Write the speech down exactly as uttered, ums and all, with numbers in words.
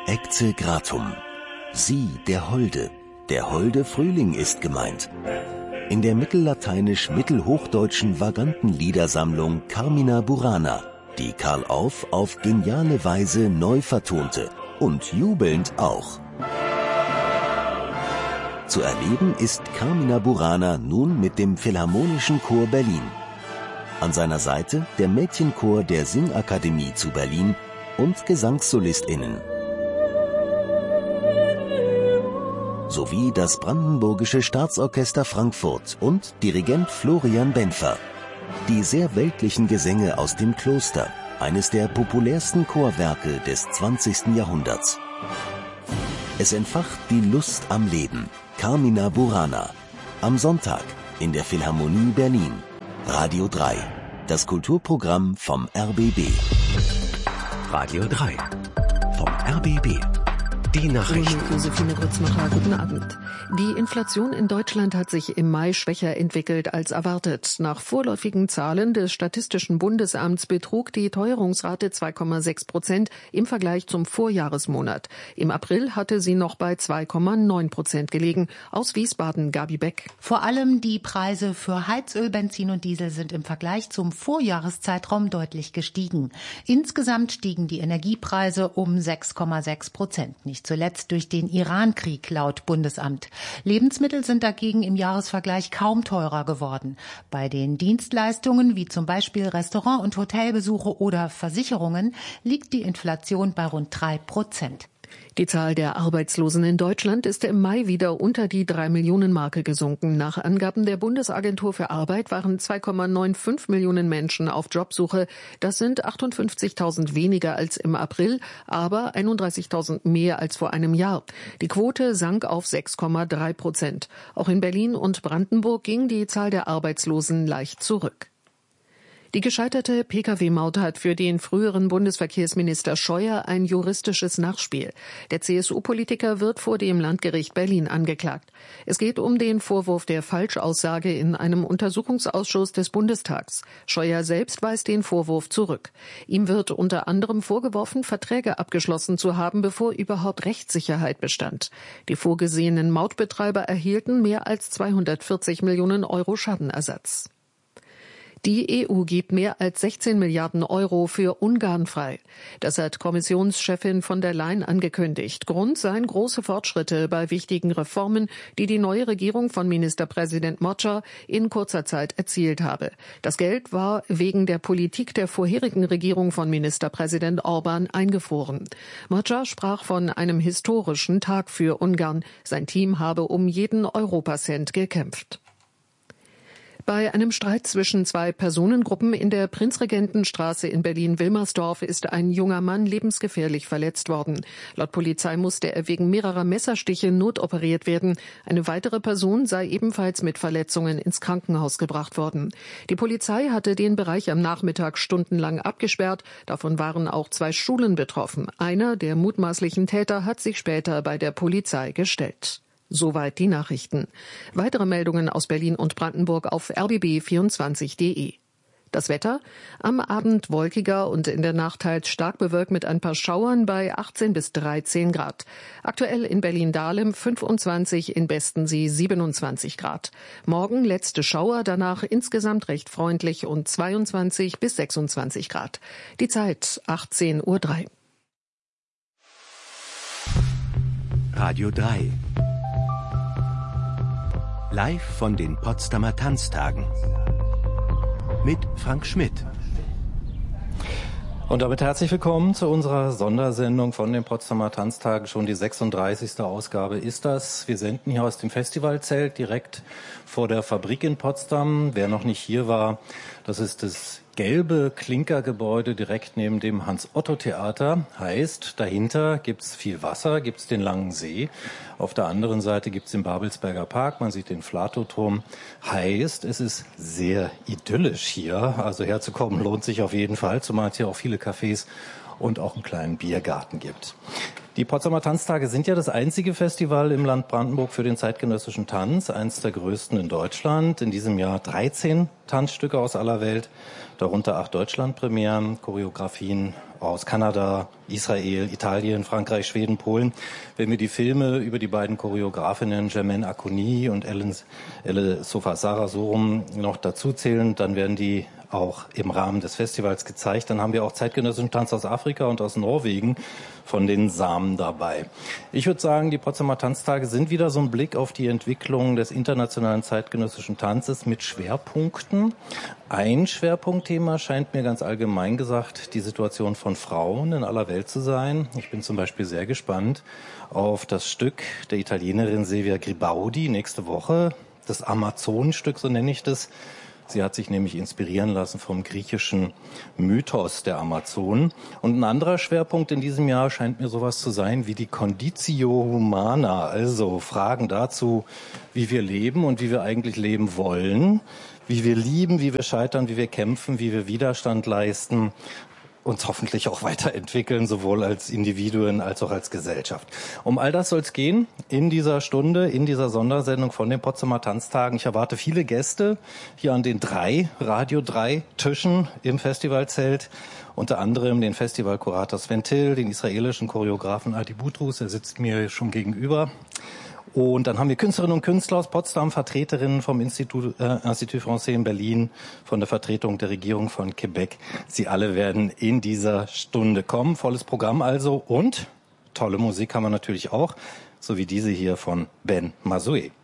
Ecce Gratum. Sie, der Holde. Der holde Frühling ist gemeint. In der mittellateinisch-mittelhochdeutschen vaganten Liedersammlung Carmina Burana, die Karl Orff auf geniale Weise neu vertonte und jubelnd auch. Zu erleben ist Carmina Burana nun mit dem Philharmonischen Chor Berlin. An seiner Seite der Mädchenchor der Singakademie zu Berlin und GesangssolistInnen. Sowie das Brandenburgische Staatsorchester Frankfurt und Dirigent Florian Benfer. Die sehr weltlichen Gesänge aus dem Kloster, eines der populärsten Chorwerke des zwanzigsten Jahrhunderts. Es entfacht die Lust am Leben. Carmina Burana. Am Sonntag in der Philharmonie Berlin. Radio drei. Das Kulturprogramm vom R B B. Radio drei. Vom R B B. Die Nachrichten. Josephine Grützmacher, guten Abend. Die Inflation in Deutschland hat sich im Mai schwächer entwickelt als erwartet. Nach vorläufigen Zahlen des Statistischen Bundesamts betrug die Teuerungsrate zwei Komma sechs Prozent im Vergleich zum Vorjahresmonat. Im April hatte sie noch bei zwei Komma neun Prozent gelegen. Aus Wiesbaden, Gabi Beck. Vor allem die Preise für Heizöl, Benzin und Diesel sind im Vergleich zum Vorjahreszeitraum deutlich gestiegen. Insgesamt stiegen die Energiepreise um sechs Komma sechs Prozent. Nicht zuletzt durch den Iran-Krieg laut Bundesamt. Lebensmittel sind dagegen im Jahresvergleich kaum teurer geworden. Bei den Dienstleistungen wie zum Beispiel Restaurant- und Hotelbesuche oder Versicherungen liegt die Inflation bei rund drei Prozent. Die Zahl der Arbeitslosen in Deutschland ist im Mai wieder unter die drei Millionen Marke gesunken. Nach Angaben der Bundesagentur für Arbeit waren zwei Komma fünfundneunzig Millionen Menschen auf Jobsuche. Das sind achtundfünfzigtausend weniger als im April, aber einunddreißigtausend mehr als vor einem Jahr. Die Quote sank auf sechs Komma drei Prozent. Auch in Berlin und Brandenburg ging die Zahl der Arbeitslosen leicht zurück. Die gescheiterte P K W-Maut hat für den früheren Bundesverkehrsminister Scheuer ein juristisches Nachspiel. Der C S U-Politiker wird vor dem Landgericht Berlin angeklagt. Es geht um den Vorwurf der Falschaussage in einem Untersuchungsausschuss des Bundestags. Scheuer selbst weist den Vorwurf zurück. Ihm wird unter anderem vorgeworfen, Verträge abgeschlossen zu haben, bevor überhaupt Rechtssicherheit bestand. Die vorgesehenen Mautbetreiber erhielten mehr als zweihundertvierzig Millionen Euro Schadenersatz. Die E U gibt mehr als sechzehn Milliarden Euro für Ungarn frei. Das hat Kommissionschefin von der Leyen angekündigt. Grund seien große Fortschritte bei wichtigen Reformen, die die neue Regierung von Ministerpräsident Mocsa in kurzer Zeit erzielt habe. Das Geld war wegen der Politik der vorherigen Regierung von Ministerpräsident Orban eingefroren. Mocsa sprach von einem historischen Tag für Ungarn. Sein Team habe um jeden Europacent gekämpft. Bei einem Streit zwischen zwei Personengruppen in der Prinzregentenstraße in Berlin-Wilmersdorf ist ein junger Mann lebensgefährlich verletzt worden. Laut Polizei musste er wegen mehrerer Messerstiche notoperiert werden. Eine weitere Person sei ebenfalls mit Verletzungen ins Krankenhaus gebracht worden. Die Polizei hatte den Bereich am Nachmittag stundenlang abgesperrt. Davon waren auch zwei Schulen betroffen. Einer der mutmaßlichen Täter hat sich später bei der Polizei gestellt. Soweit die Nachrichten. Weitere Meldungen aus Berlin und Brandenburg auf r b b vierundzwanzig punkt d e. Das Wetter? Am Abend wolkiger und in der Nacht teils stark bewölkt mit ein paar Schauern bei achtzehn bis dreizehn Grad. Aktuell in Berlin-Dahlem fünfundzwanzig, in Bestensee siebenundzwanzig Grad. Morgen letzte Schauer, danach insgesamt recht freundlich und zweiundzwanzig bis sechsundzwanzig Grad. Die Zeit achtzehn Uhr drei. Radio drei. Live von den Potsdamer Tanztagen mit Frank Schmidt. Und damit herzlich willkommen zu unserer Sondersendung von den Potsdamer Tanztagen. Schon die sechsunddreißigste Ausgabe ist das. Wir senden hier aus dem Festivalzelt direkt vor der Fabrik in Potsdam. Wer noch nicht hier war, das ist das gelbe Klinkergebäude direkt neben dem Hans-Otto-Theater. Heißt, dahinter gibt's viel Wasser, gibt's den langen See. Auf der anderen Seite gibt's den Babelsberger Park, man sieht den Flatow-Turm. Heißt, es ist sehr idyllisch hier. Also herzukommen lohnt sich auf jeden Fall, zumal es hier auch viele Cafés und auch einen kleinen Biergarten gibt. Die Potsdamer Tanztage sind ja das einzige Festival im Land Brandenburg für den zeitgenössischen Tanz, eines der größten in Deutschland. In diesem Jahr dreizehn Tanzstücke aus aller Welt, darunter acht Deutschlandpremieren, Choreografien aus Kanada, Israel, Italien, Frankreich, Schweden, Polen. Wenn wir die Filme über die beiden Choreografinnen Germaine Acogny und Ellen, Elle Sofasara Sorum noch dazu zählen, dann werden die auch im Rahmen des Festivals gezeigt. Dann haben wir auch zeitgenössischen Tanz aus Afrika und aus Norwegen von den Samen dabei. Ich würde sagen, die Potsdamer Tanztage sind wieder so ein Blick auf die Entwicklung des internationalen zeitgenössischen Tanzes mit Schwerpunkten. Ein Schwerpunktthema scheint mir ganz allgemein gesagt die Situation von Frauen in aller Welt zu sein. Ich bin zum Beispiel sehr gespannt auf das Stück der Italienerin Silvia Gribaudi nächste Woche, das Amazonenstück, so nenne ich das. Sie hat sich nämlich inspirieren lassen vom griechischen Mythos der Amazonen. Und ein anderer Schwerpunkt in diesem Jahr scheint mir sowas zu sein wie die Conditio Humana, also Fragen dazu, wie wir leben und wie wir eigentlich leben wollen, wie wir lieben, wie wir scheitern, wie wir kämpfen, wie wir Widerstand leisten, uns hoffentlich auch weiterentwickeln, sowohl als Individuen als auch als Gesellschaft. Um all das soll es gehen in dieser Stunde, in dieser Sondersendung von den Potsdamer Tanztagen. Ich erwarte viele Gäste hier an den drei Radio drei Tischen im Festivalzelt. Unter anderem den Festivalkurator Sven Till, den israelischen Choreografen Adi Butrus, er sitzt mir schon gegenüber. Und dann haben wir Künstlerinnen und Künstler aus Potsdam, Vertreterinnen vom Institut, äh, Institut Français in Berlin, von der Vertretung der Regierung von Quebec. Sie alle werden in dieser Stunde kommen. Volles Programm also und tolle Musik haben wir natürlich auch, so wie diese hier von Ben Mazoé.